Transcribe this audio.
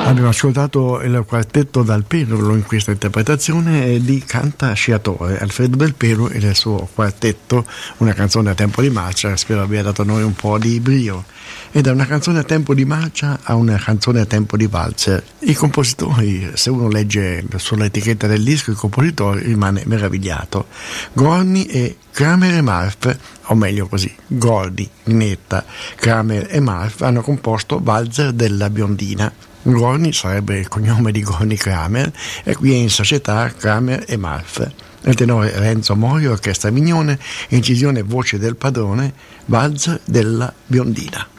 Abbiamo ascoltato il quartetto Dal Perlo in questa interpretazione di Cantasciatore, Alfredo Del Perlo e il suo quartetto, una canzone a tempo di marcia, spero abbia dato a noi un po' di brio. E da una canzone a tempo di marcia a una canzone a tempo di valzer. I compositori, se uno legge sull'etichetta del disco, il compositore rimane meravigliato. Gorny e Kramer e Marf, o meglio così, Gordy, Netta, Kramer e Marf hanno composto Valzer della biondina. Gorny sarebbe il cognome di Gorny Kramer e qui è in società Kramer e Marf. Il tenore Renzo Morio, orchestra Mignone, incisione voce del padrone, Valzer della biondina.